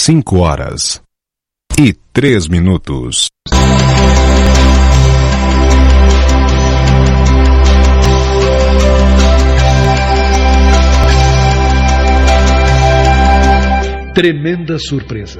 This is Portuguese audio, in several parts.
5h03. Tremenda surpresa.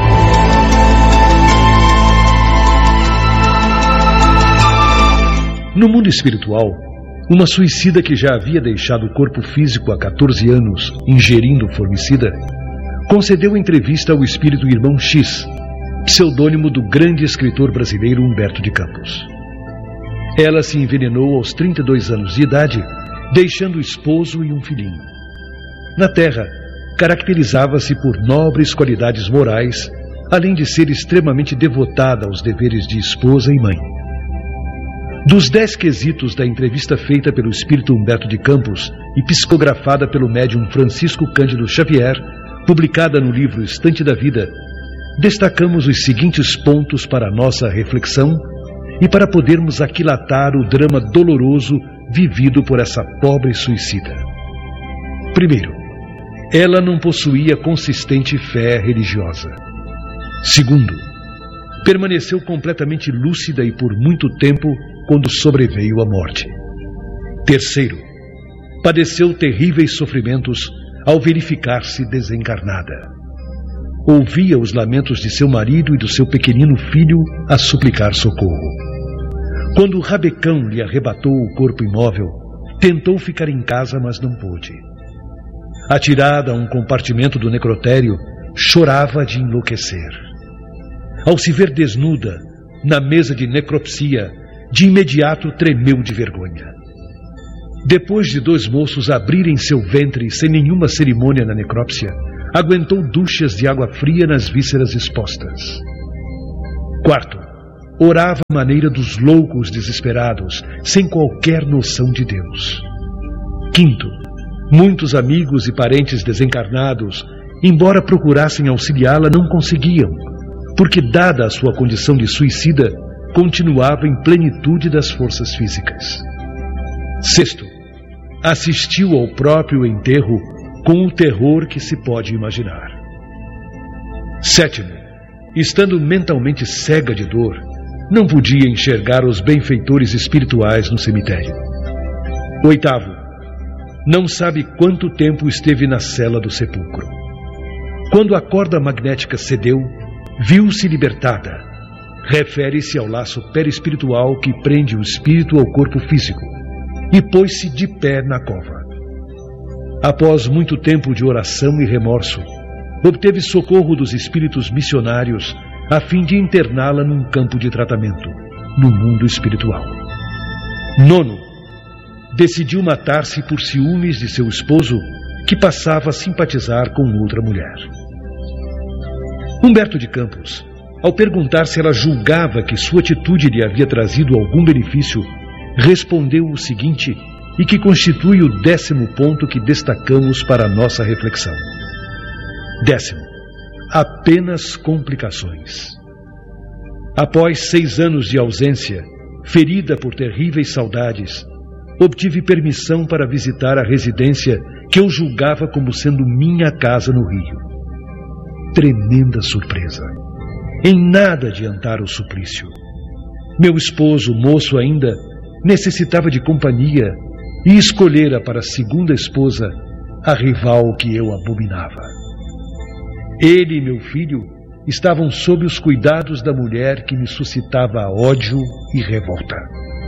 No mundo espiritual, uma suicida que já havia deixado o corpo físico há 14 anos ingerindo formicida, concedeu entrevista ao espírito Irmão X, pseudônimo do grande escritor brasileiro Humberto de Campos. Ela se envenenou aos 32 anos de idade, deixando o esposo e um filhinho. Na Terra, caracterizava-se por nobres qualidades morais, além de ser extremamente devotada aos deveres de esposa e mãe. Dos 10 quesitos da entrevista feita pelo espírito Humberto de Campos e psicografada pelo médium Francisco Cândido Xavier, publicada no livro Estante da Vida, destacamos os seguintes pontos para nossa reflexão e para podermos aquilatar o drama doloroso vivido por essa pobre suicida. Primeiro, ela não possuía consistente fé religiosa. Segundo, permaneceu completamente lúcida e por muito tempo quando sobreveio a morte. Terceiro, padeceu terríveis sofrimentos ao verificar-se desencarnada. Ouvia os lamentos de seu marido e do seu pequenino filho a suplicar socorro. Quando o rabecão lhe arrebatou o corpo imóvel, tentou ficar em casa, mas não pôde. Atirada a um compartimento do necrotério, chorava de enlouquecer. Ao se ver desnuda, na mesa de necropsia, de imediato tremeu de vergonha. Depois de 2 moços abrirem seu ventre sem nenhuma cerimônia na necrópsia, aguentou duchas de água fria nas vísceras expostas. Quarto, orava à maneira dos loucos desesperados, sem qualquer noção de Deus. Quinto, muitos amigos e parentes desencarnados, embora procurassem auxiliá-la, não conseguiam, porque, dada a sua condição de suicida, continuava em plenitude das forças físicas. Sexto, assistiu ao próprio enterro com o terror que se pode imaginar. Sétimo, estando mentalmente cega de dor, não podia enxergar os benfeitores espirituais no cemitério. Oitavo, não sabe quanto tempo esteve na cela do sepulcro. Quando a corda magnética cedeu, viu-se libertada. Refere-se ao laço perispiritual que prende o espírito ao corpo físico, e pôs-se de pé na cova. Após muito tempo de oração e remorso, obteve socorro dos espíritos missionários a fim de interná-la num campo de tratamento, no mundo espiritual. Nono, decidiu matar-se por ciúmes de seu esposo, que passava a simpatizar com outra mulher. Humberto de Campos, ao perguntar se ela julgava que sua atitude lhe havia trazido algum benefício, respondeu o seguinte, e que constitui o 10º ponto que destacamos para a nossa reflexão. 10º, apenas complicações. Após 6 anos de ausência, ferida por terríveis saudades, obtive permissão para visitar a residência que eu julgava como sendo minha casa no Rio. Tremenda surpresa. Em nada adiantara o suplício. Meu esposo, moço ainda, necessitava de companhia e escolhera para segunda esposa a rival que eu abominava. Ele e meu filho estavam sob os cuidados da mulher que me suscitava ódio e revolta.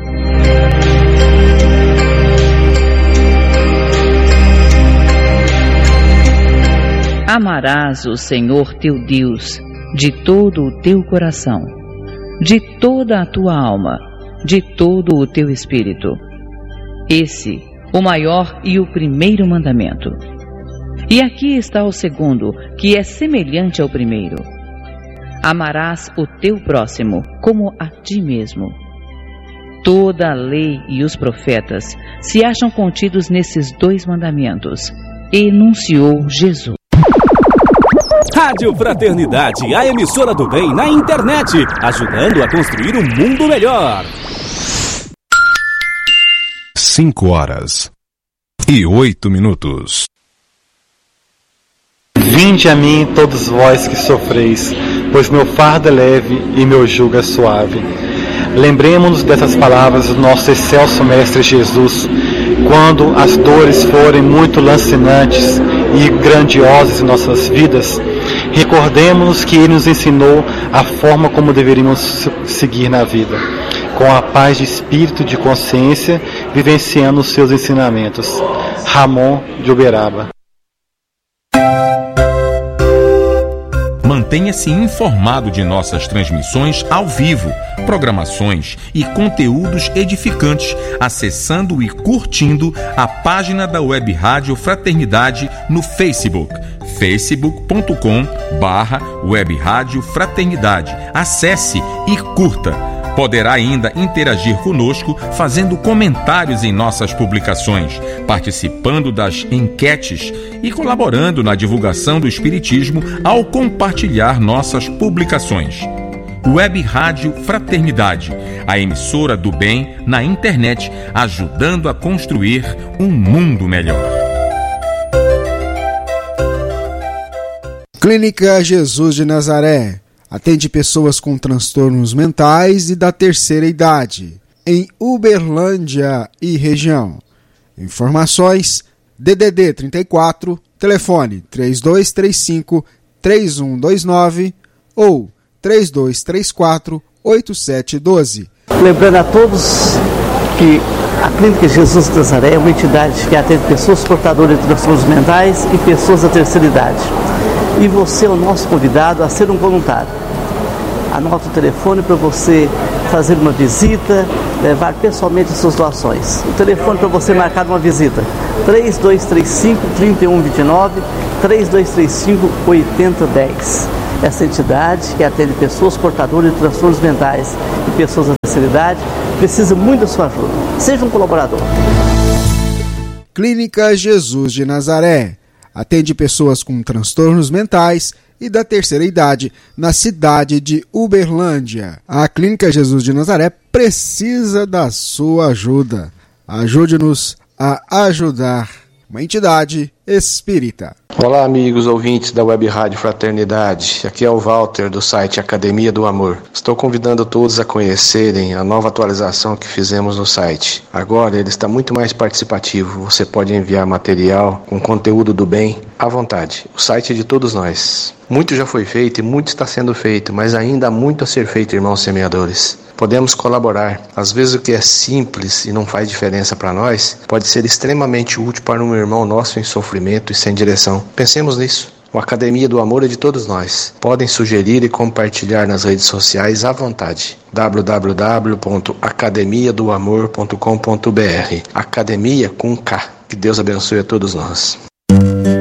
Amarás o Senhor teu Deus de todo o teu coração, de toda a tua alma, de todo o teu espírito. Esse, o maior e o primeiro mandamento. E aqui está o segundo, que é semelhante ao primeiro. Amarás o teu próximo como a ti mesmo. Toda a lei e os profetas se acham contidos nesses 2 mandamentos, enunciou Jesus. Rádio Fraternidade, a emissora do bem na internet, ajudando a construir um mundo melhor. 5h08. Vinde a mim todos vós que sofreis, pois meu fardo é leve e meu jugo é suave. Lembremos-nos dessas palavras do nosso excelso Mestre Jesus, quando as dores forem muito lancinantes e grandiosas em nossas vidas. Recordemos que Ele nos ensinou a forma como deveríamos seguir na vida, com a paz de espírito e de consciência, vivenciando os seus ensinamentos. Ramon de Uberaba. Mantenha-se informado de nossas transmissões ao vivo, programações e conteúdos edificantes, acessando e curtindo a página da Web Rádio Fraternidade no Facebook, facebook.com/Web Rádio Fraternidade. Acesse e curta. Poderá ainda interagir conosco fazendo comentários em nossas publicações, participando das enquetes e colaborando na divulgação do Espiritismo ao compartilhar nossas publicações. Web Rádio Fraternidade, a emissora do bem na internet, ajudando a construir um mundo melhor. Clínica Jesus de Nazaré. Atende pessoas com transtornos mentais e da terceira idade, em Uberlândia e região. Informações: DDD 34, telefone 3235-3129 ou 3234-8712. Lembrando a todos que a Clínica Jesus de Nazaré é uma entidade que atende pessoas portadoras de transtornos mentais e pessoas da terceira idade. E você é o nosso convidado a ser um voluntário. Anota o telefone para você fazer uma visita, levar pessoalmente as suas doações. O telefone para você marcar uma visita: 3235-3129, 3235-8010. Essa entidade que atende pessoas portadoras de transtornos mentais e pessoas da terceira idade precisa muito da sua ajuda. Seja um colaborador. Clínica Jesus de Nazaré. Atende pessoas com transtornos mentais e da terceira idade na cidade de Uberlândia. A Clínica Jesus de Nazaré precisa da sua ajuda. Ajude-nos a ajudar uma entidade espírita. Olá, amigos ouvintes da Web Rádio Fraternidade. Aqui é o Walter do site Academia do Amor. Estou convidando todos a conhecerem a nova atualização que fizemos no site. Agora ele está muito mais participativo. Você pode enviar material com conteúdo do bem à vontade. O site é de todos nós. Muito já foi feito e muito está sendo feito, mas ainda há muito a ser feito, irmãos semeadores. Podemos colaborar. Às vezes o que é simples e não faz diferença para nós, pode ser extremamente útil para um irmão nosso em sofrimento e sem direção. Pensemos nisso. A Academia do Amor é de todos nós. Podem sugerir e compartilhar nas redes sociais à vontade. www.academiadoamor.com.br. Academia com K. Que Deus abençoe a todos nós.